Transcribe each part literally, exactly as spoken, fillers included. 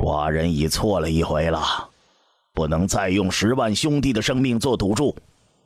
寡人已错了一回了，不能再用十万兄弟的生命做赌注。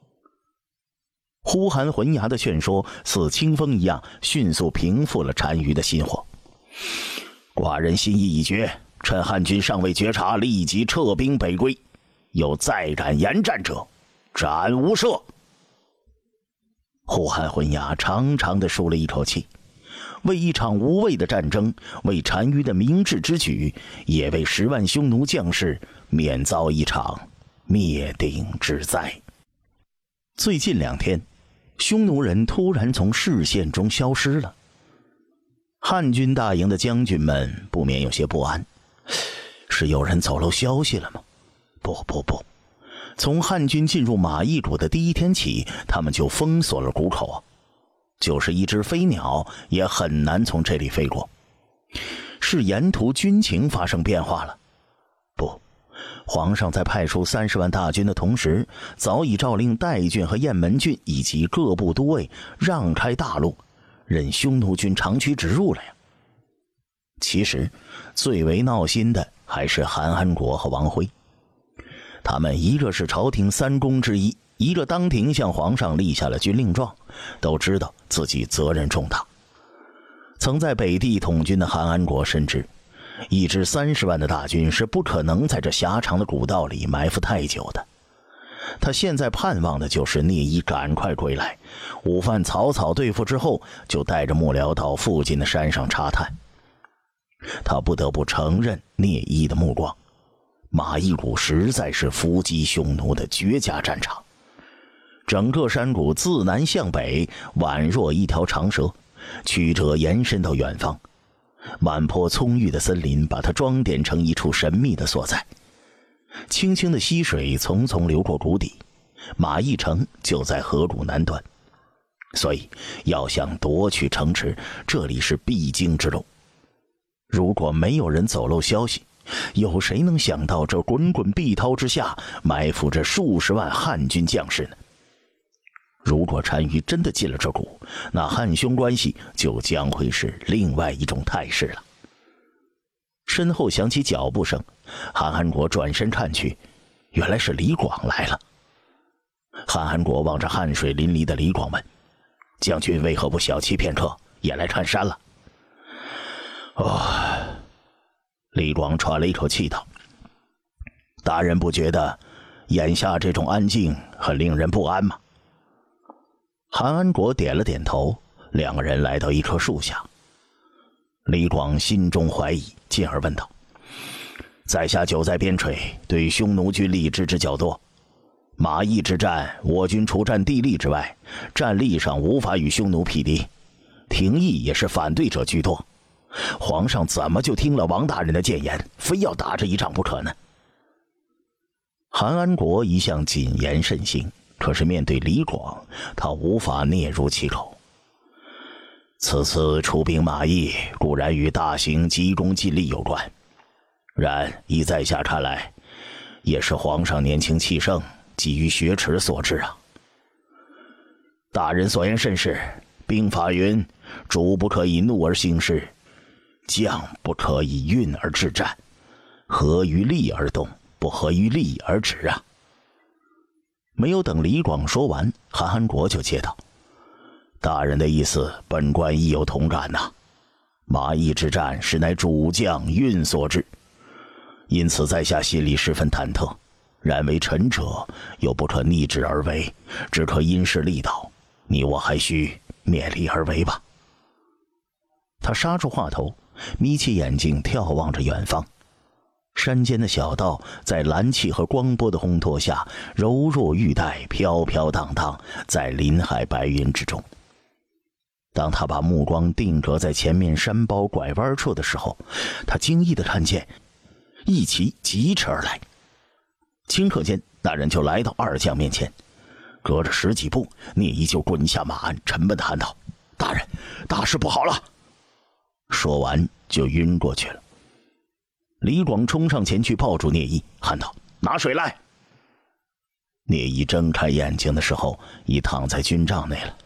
呼韩浑牙的劝说似清风一样，迅速平复了单于的心火。寡人心意已决，趁汉军尚未觉察，立即撤兵北归。有再敢言战者，斩无赦。呼韩浑牙长长的舒了一口气，为一场无谓的战争，为单于的明智之举，也为十万匈奴将士免遭一场灭顶之灾。最近两天，匈奴人突然从视线中消失了。汉军大营的将军们不免有些不安，是有人走漏消息了吗？不不不，从汉军进入马邑谷的第一天起，他们就封锁了谷口，就是一只飞鸟也很难从这里飞过。是沿途军情发生变化了？不，皇上在派出三十万大军的同时，早已诏令代郡和雁门郡以及各部都尉让开大路，任匈奴军长驱直入了呀。其实最为闹心的还是韩安国和王辉，他们一个是朝廷三公之一，一个当庭向皇上立下了军令状，都知道自己责任重大。曾在北地统军的韩安国深知，一支三十万的大军是不可能在这狭长的古道里埋伏太久的。他现在盼望的就是聂衣赶快归来，午饭草草对付之后，就带着幕僚到附近的山上查探。他不得不承认聂衣的目光，马邑谷实在是伏击匈奴的绝佳战场。整个山谷自南向北，宛若一条长蛇，曲折延伸到远方。满坡葱郁的森林把它装点成一处神秘的所在。清清的溪水匆匆流过谷底，马邑城就在河谷南端，所以要想夺取城池，这里是必经之路。如果没有人走漏消息，有谁能想到这滚滚碧涛之下埋伏着数十万汉军将士呢？如果单于真的进了这谷，那汉匈关系就将会是另外一种态势了。身后响起脚步声，韩安国转身看去，原来是李广来了。韩安国望着汗水淋漓的李广问：“将军为何不小憩片刻，也来看山了？”哦，李广喘了一口气道：“大人不觉得眼下这种安静很令人不安吗？”韩安国点了点头，两个人来到一棵树下。李广心中怀疑，进而问道：“在下久在边陲，对匈奴军力知之较多。马邑之战，我军除占地利之外，战力上无法与匈奴匹敌，廷议也是反对者居多。皇上怎么就听了王大人的谏言，非要打这一仗不可呢？”韩安国一向谨言慎行，可是面对李广，他无法嗫嚅其口。此次出兵马邑，固然与大行急功近利有关，然依在下看来，也是皇上年轻气盛，急于雪耻所致啊。大人所言甚是，兵法云：主不可以怒而兴师，将不可以运而制战，合于利而动，不合于利而止啊。没有等李广说完，韩安国就接道：“大人的意思，本官亦有同感呐、啊。马邑之战实乃主将运所致，因此在下心里十分忐忑。然为臣者，又不可逆之而为，只可因势利导。你我还需勉力而为吧。”他刹住话头，眯起眼睛眺望着远方。山间的小道在蓝气和光波的烘托下，柔若玉带，飘飘荡荡在林海白云之中。当他把目光定格在前面山包拐弯处的时候，他惊异地看见一骑疾驰而来。顷刻间，那人就来到二将面前，隔着十几步，聂衣就滚下马鞍，沉闷地喊道：“大人，大事不好了！”说完就晕过去了。李广冲上前去抱住聂衣，喊道：“拿水来！”聂衣睁开眼睛的时候，已躺在军帐内了。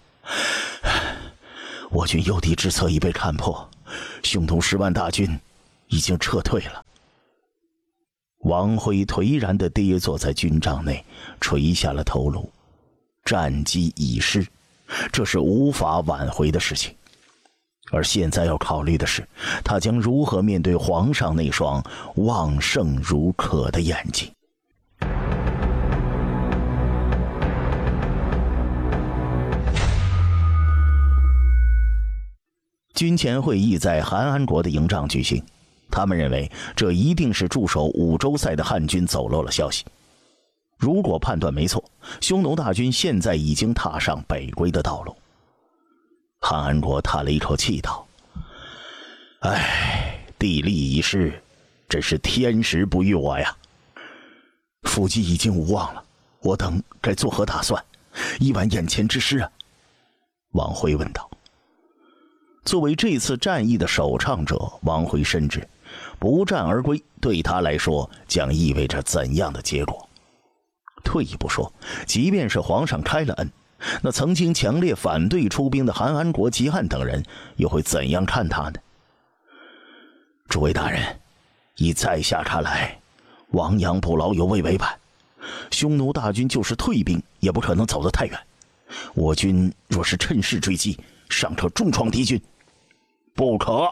我军诱敌之策已被看破，匈奴十万大军已经撤退了。 王辉颓然地跌坐在军帐内，垂下了头颅。战机已失，这是无法挽回的事情。而现在要考虑的是，他将如何面对皇上那双望胜如渴的眼睛。军前会议在韩安国的营帐举行，他们认为这一定是驻守五洲塞的汉军走漏了消息。如果判断没错，匈奴大军现在已经踏上北归的道路。韩安国叹了一口气道：唉，地利已失，真是天时不与我呀。伏击已经无望了，我等该作何打算？一挽眼前之失啊。王辉问道。作为这次战役的首倡者，王辉深知不战而归对他来说将意味着怎样的结果。退一步说，即便是皇上开了恩，那曾经强烈反对出兵的韩安国、吉汉等人又会怎样看他呢？诸位大人，以在下看来，亡羊补牢犹未为晚。匈奴大军就是退兵，也不可能走得太远。我军若是趁势追击，尚可重创敌军。不可！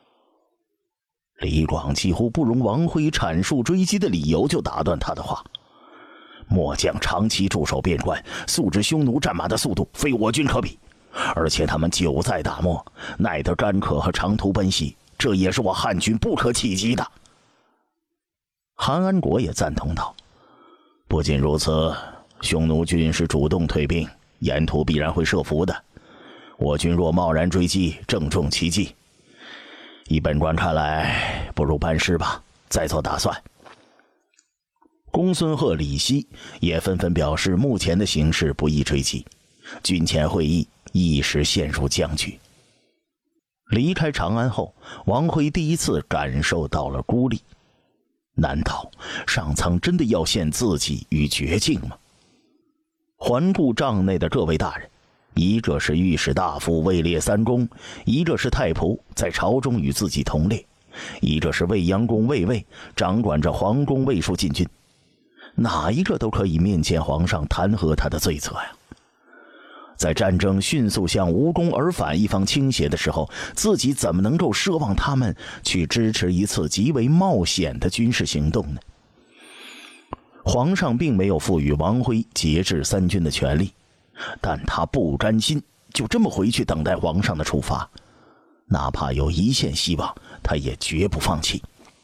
李广几乎不容王辉阐述追击的理由，就打断他的话。末将长期驻守边关，素知匈奴战马的速度非我军可比，而且他们久在大漠，耐得干渴和长途奔袭，这也是我汉军不可企及的。韩安国也赞同道：不仅如此，匈奴军是主动退兵，沿途必然会设伏的。我军若贸然追击，正中其计。依本官看来，不如班师吧，再做打算。公孙贺、李希也纷纷表示，目前的形势不宜追击，军前会议一时陷入僵局。离开长安后，王辉第一次感受到了孤立。难道上苍真的要陷自己于绝境吗？环顾帐内的各位大人，一个是御史大夫位列三公，一个是太仆在朝中与自己同列，一个是未央宫卫尉，掌管着皇宫卫戍禁军，哪一个都可以面见皇上弹劾他的罪责呀。在战争迅速向无功而返一方倾斜的时候，自己怎么能够奢望他们去支持一次极为冒险的军事行动呢？皇上并没有赋予王辉节制三军的权利，但他不甘心就这么回去等待皇上的处罚，哪怕有一线希望，他也绝不放弃。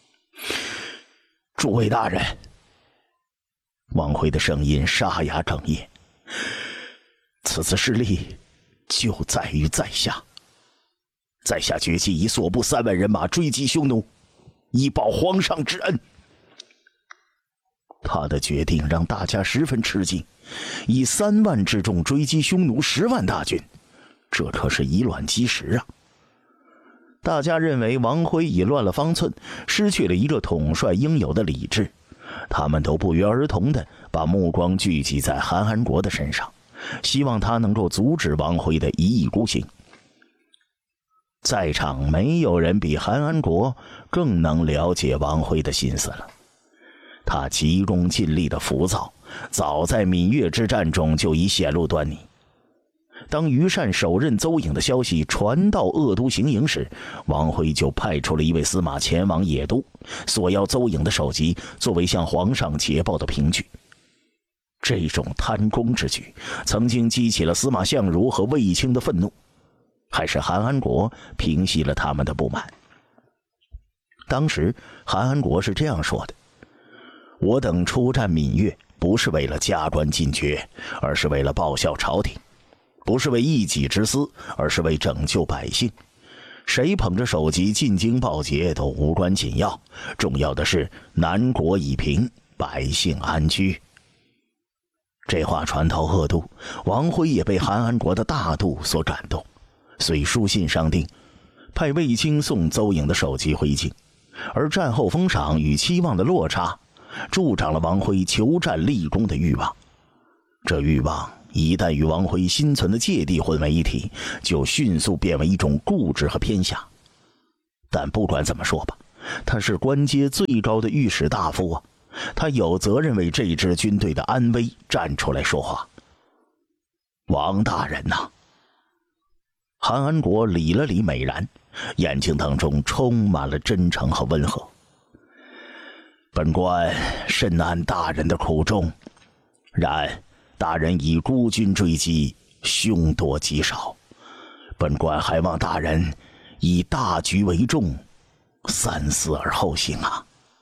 诸位大人，王辉的声音沙哑哽咽，此次失利就在于在下。在下决计以所部三万人马追击匈奴，以报皇上之恩。他的决定让大家十分吃惊，以三万之众追击匈奴十万大军，这可是以卵击石啊！大家认为王辉已乱了方寸，失去了一个统帅应有的理智，他们都不约而同地把目光聚集在韩安国的身上，希望他能够阻止王辉的一意孤行。在场没有人比韩安国更能了解王辉的心思了。他急功近利的浮躁，早在闽越之战中就已显露端倪。当于善手刃邹颖的消息传到鄂都行营时，王辉就派出了一位司马前往野都，索要邹颖的首级，作为向皇上捷报的凭据。这种贪功之举，曾经激起了司马相如和卫青的愤怒，还是韩安国平息了他们的不满。当时韩安国是这样说的：我等出战闽越，不是为了加官进爵，而是为了报效朝廷；不是为一己之私，而是为拯救百姓。谁捧着首级进京报捷都无关紧要，重要的是南国已平，百姓安居。这话传到鄂都，王辉也被韩安国的大度所感动，遂书信上定，派卫青送邹颖的首级回京。而战后封赏与期望的落差，助长了王辉求战立功的欲望。这欲望一旦与王辉心存的芥蒂混为一体，就迅速变为一种固执和偏狭。但不管怎么说吧，他是官阶最高的御史大夫啊， 他有责任为这支军队的安危站出来说话。王大人呐！韩安国理了理美髯，眼睛当中充满了真诚和温和。本官深谙大人的苦衷，然大人以孤军追击，凶多吉少，本官还望大人以大局为重，三思而后行啊。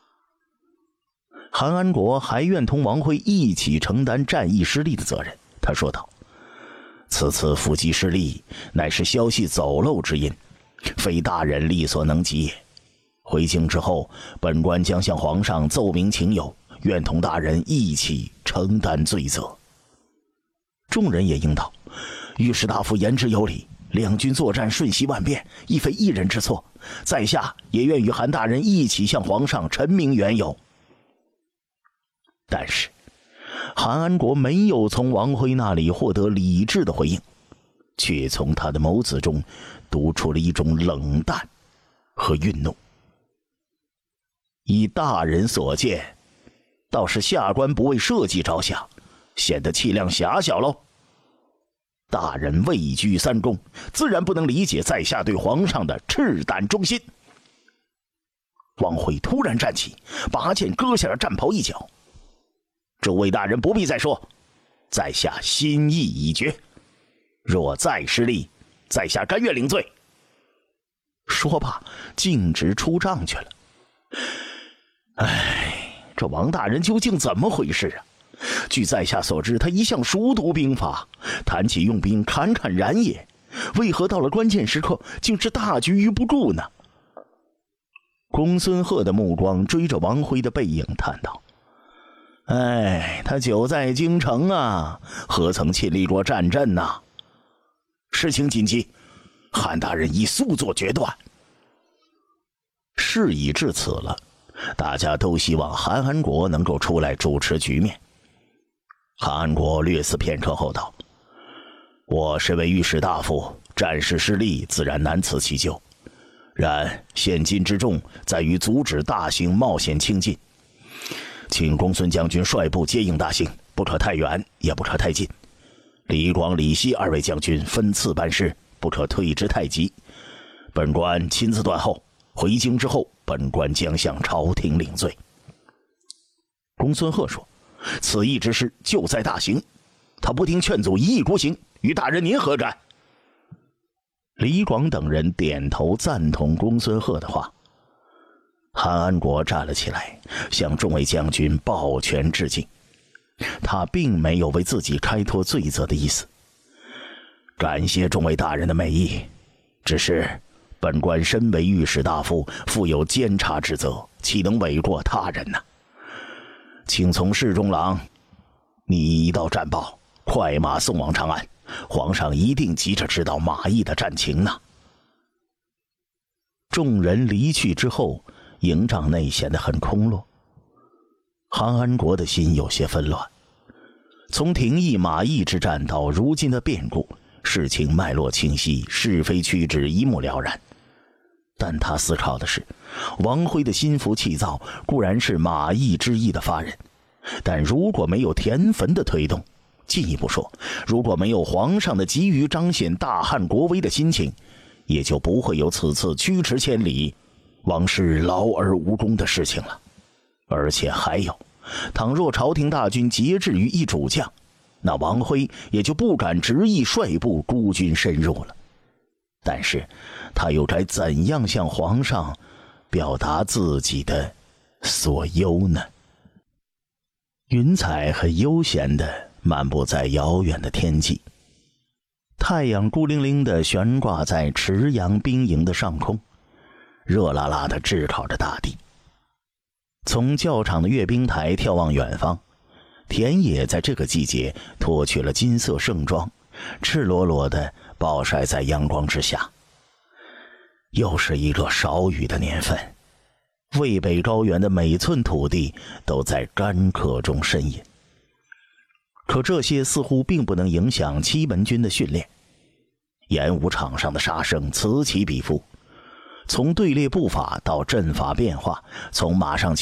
韩安国还愿同王辉一起承担战役失利的责任，他说道：此次伏击失利，乃是消息走漏之因，非大人力所能及也。回京之后，本官将向皇上奏明情由，愿同大人一起承担罪责。众人也应道：御史大夫言之有理，两军作战瞬息万变，亦非一人之错，在下也愿与韩大人一起向皇上陈明缘由。但是韩安国没有从王辉那里获得理智的回应，却从他的眸子中读出了一种冷淡和愠怒。以大人所见，倒是下官不为社稷着想，显得气量狭小喽。大人位居三公，自然不能理解在下对皇上的赤胆忠心。王辉突然站起，拔剑割下了战袍一角。诸位大人不必再说，在下心意已决，若再失利，在下甘愿领罪。说罢，径直出帐去了。哎，这王大人究竟怎么回事啊？据在下所知，他一向熟读兵法，谈起用兵侃侃然也，为何到了关键时刻，竟是大局于不顾呢？公孙贺的目光追着王辉的背影，叹道：哎，他久在京城啊，何曾亲历过战阵呐？事情紧急，韩大人宜速做决断。事已至此了，大家都希望韩安国能够出来主持局面。韩安国略思片刻后道：我身为御史大夫，战事失利自然难辞其咎，然现今之重在于阻止大型冒险轻进，请公孙将军率部接应大兴，不可太远，也不可太近。李广、李希二位将军分次班师，不可退之太急。本官亲自断后，回京之后，本官将向朝廷领罪。公孙贺说：此役之事就在大兴，他不听劝阻，一意孤行，与大人您何干？李广等人点头赞同公孙贺的话。韩安国站了起来，向众位将军抱拳致敬。他并没有为自己开脱罪责的意思。感谢众位大人的美意，只是本官身为御史大夫，负有监察之责，岂能诿过他人呢？请从侍中郎，你一道战报，快马送往长安，皇上一定急着知道马邑的战情呢。众人离去之后，营帐内显得很空落。韩安国的心有些纷乱，从廷义马邑之战到如今的变故，事情脉络清晰，是非曲直一目了然。但他思考的是，王辉的心浮气躁固然是马邑之意的发人，但如果没有田汾的推动，进一步说，如果没有皇上的急于彰显大汉国威的心情，也就不会有此次驱驰千里，王室劳而无功的事情了。而且还有，倘若朝廷大军节制于一主将，那王辉也就不敢执意率部孤军深入了。但是他又该怎样向皇上表达自己的所忧呢？云彩很悠闲地漫步在遥远的天际，太阳孤零零地悬挂在池阳兵营的上空，热辣辣地炙烤着大地。从教场的阅兵台眺望远方，田野在这个季节脱去了金色盛装，赤裸裸地暴晒在阳光之下。又是一个少雨的年份，渭北高原的每寸土地都在干渴中呻吟。可这些似乎并不能影响七门军的训练。演武场上的杀声此起彼伏，从队列步法到阵法变化，从马上